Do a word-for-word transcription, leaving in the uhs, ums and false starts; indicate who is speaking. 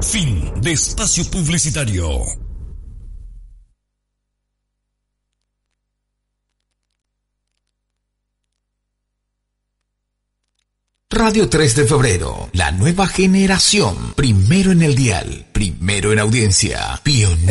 Speaker 1: Fin de espacio publicitario.
Speaker 2: Radio tres de febrero, la nueva generación, primero en el dial, primero en audiencia, pionero.